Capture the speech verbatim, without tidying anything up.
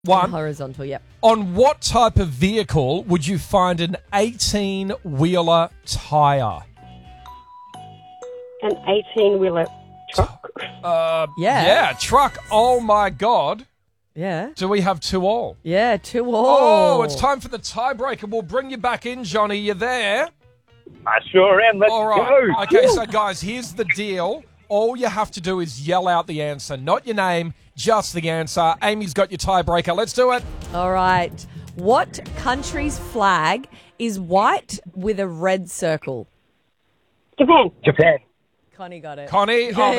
One. Horizontal, yep. On what type of vehicle would you find an eighteen-wheeler tyre? An eighteen-wheeler truck. Uh, Yeah. Yeah, truck. Oh, my God. Yeah. Do we have two all? Yeah, two all. Oh, it's time for the tiebreaker. We'll bring you back in, Johnny. You there? I sure am. Let's All right. go. Okay, so guys, here's the deal. All you have to do is yell out the answer, not your name, just the answer. Amy's got your tiebreaker. Let's do it. All right. What country's flag is white with a red circle? Japan. Japan. Connie got it. Connie, oh,